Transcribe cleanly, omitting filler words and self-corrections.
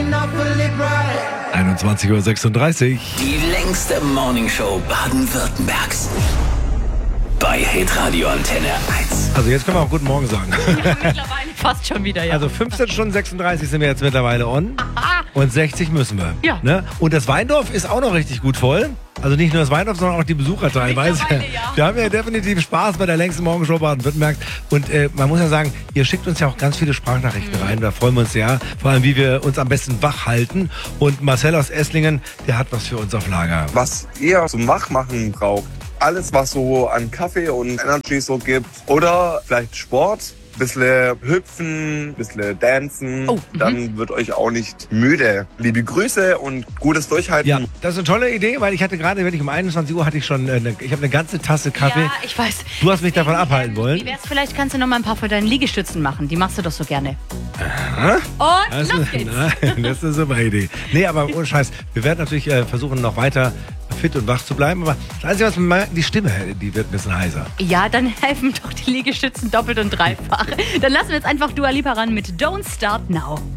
21:36 Uhr. Die längste Morningshow Baden-Württembergs. Bei Hitradio Antenne 1. Also jetzt können wir auch guten Morgen sagen. Ja, mittlerweile fast schon wieder, ja. Also 15 Stunden 36 sind wir jetzt mittlerweile on. Und 60 müssen wir. Ja. Ne? Und das Weindorf ist auch noch richtig gut voll. Also nicht nur das Weindorf, sondern auch die Besucher teilweise. Ja. Wir haben ja definitiv Spaß bei der längsten Morgenshow Baden-Württemberg. Und man muss ja sagen, ihr schickt uns ja auch ganz viele Sprachnachrichten rein. Da freuen wir uns sehr. Vor allem, wie wir uns am besten wach halten. Und Marcel aus Esslingen, der hat was für uns auf Lager. Was ihr zum Wachmachen braucht, alles was so an Kaffee und Energy so gibt oder vielleicht Sport, bisschen hüpfen, bisschen dancen, dann wird euch auch nicht müde. Liebe Grüße und gutes Durchhalten. Ja, das ist eine tolle Idee, weil ich hatte gerade, wenn ich um 21 Uhr hatte ich schon, ich habe eine ganze Tasse Kaffee. Ja, ich weiß. Du hast mich davon abhalten wollen. Wie wär's, vielleicht kannst du noch mal ein paar von deinen Liegestützen machen. Die machst du doch so gerne. Und los geht's. Nein, das ist eine super Idee. Nee, aber ohne Scheiß, wir werden natürlich versuchen, noch weiter fit und wach zu bleiben. Aber das Einzige, was man merkt, die Stimme, die wird ein bisschen heiser. Ja, dann helfen doch die Liegestützen doppelt und dreifach. Dann lassen wir jetzt einfach Dua Lipa ran mit Don't Start Now.